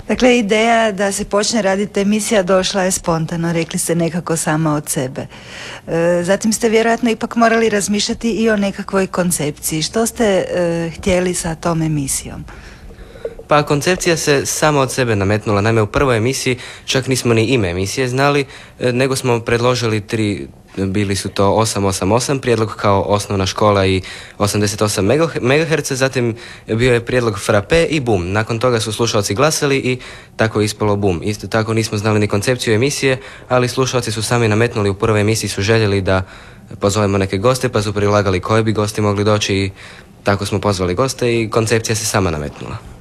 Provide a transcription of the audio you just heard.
Dakle, ideja da se počne raditi emisija došla je spontano, rekli ste nekako sama od sebe. Zatim ste vjerojatno ipak morali razmišljati i o nekakvoj koncepciji. Što ste htjeli sa tom emisijom? Pa koncepcija se sama od sebe nametnula. Naime, u prvoj emisiji čak nismo ni ime emisije znali, nego smo predložili bili su to 888, prijedlog kao osnovna škola i 88 MHz, zatim bio je prijedlog Frape i Bum. Nakon toga su slušalci glasali i tako je ispalo Bum. Isto tako nismo znali ni koncepciju emisije, ali slušalci su sami nametnuli, u prvoj emisiji su željeli da pozovemo neke goste, pa su prilagali koji bi gosti mogli doći i tako smo pozvali goste i koncepcija se sama nametnula.